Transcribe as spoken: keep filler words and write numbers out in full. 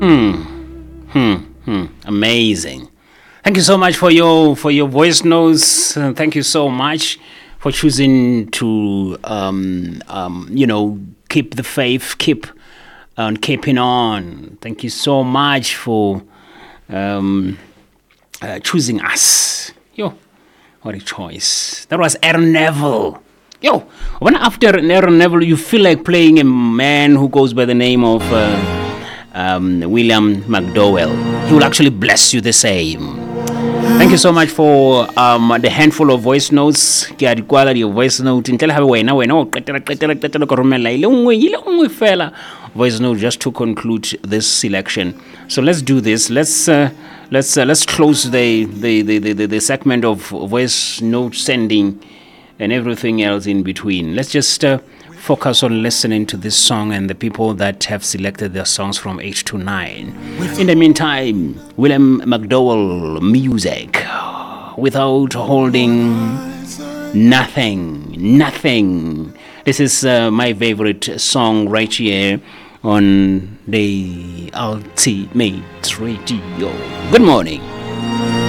Hmm. Hmm. Hmm. Amazing. Thank you so much for your for your voice notes. Uh, thank you so much for choosing to um, um, you know keep the faith, keep on keeping on. Thank you so much for um, uh, choosing us. Yo, what a choice! That was Aaron Neville. Yo, when after Aaron Neville, you feel like playing a man who goes by the name of uh, um, William McDowell. He will actually bless you the same. Thank you so much for um, the handful of voice notes. Ke a di kwala di voice note. Ntle ha wena wena o qetela qetela qetela ko romela ile nngwe ile nngwe fela voice note just to conclude this selection. So let's do this. Let's uh, let's uh, let's close the the, the, the the segment of voice note sending and everything else in between. Let's just uh, focus on listening to this song and the people that have selected their songs from eight to nine. In the meantime, William McDowell music without holding nothing, nothing. This is uh, my favorite song right here on the Ultimate Radio. Good morning.